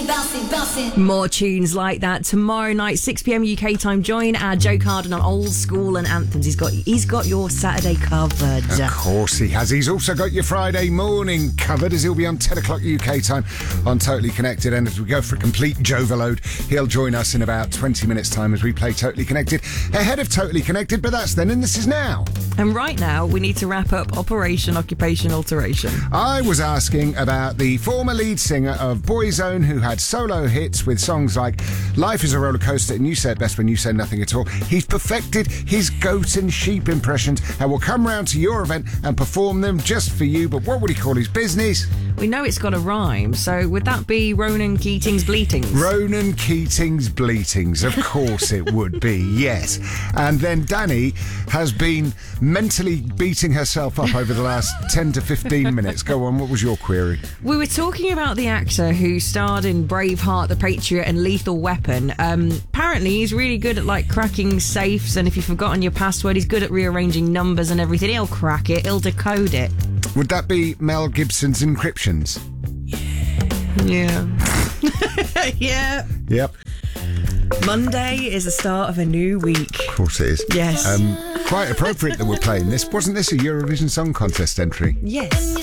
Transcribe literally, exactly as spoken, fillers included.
bouncing, bouncing, bouncing. More tunes like that tomorrow night, six p.m. U K time. Join our Joe Carden on Old School and Anthems. He's got he's got your Saturday covered. Of course he has. He's also got your Friday morning covered, as he'll be on ten o'clock U K time on Totally Connected. And as we go for a complete Joverload, he'll join us in about twenty minutes time as we play Totally Connected ahead of Totally Connected. But that's then, and this is now. And right now, we need to wrap up Operation Occupation Alteration. I was asking about the former lead singer of Boyzone who had solo hits with songs like Life is a Roller Coaster and You Say It Best When You Say Nothing at All. He's perfected his goat and sheep impressions and will come round to your event and perform them just for you. But what would he call his business? We know it's got a rhyme, so would that be Ronan Keating's Bleatings? Ronan Keating's Bleatings, of course it would be, yes. And then Danny has been mentally beating herself up over the last ten to fifteen minutes. Go on, what was your query? We were talking about the actor who starred in Braveheart, The Patriot and Lethal Weapon. Um, apparently he's really good at like cracking safes, and if you've forgotten your password, he's good at rearranging numbers and everything. He'll crack it, he'll decode it. Would that be Mel Gibson's Encryptions? Yeah. Yeah. Yep. Monday is the start of a new week. Of course it is. Yes. Um, quite appropriate that we're playing this. Wasn't this a Eurovision Song Contest entry? Yes.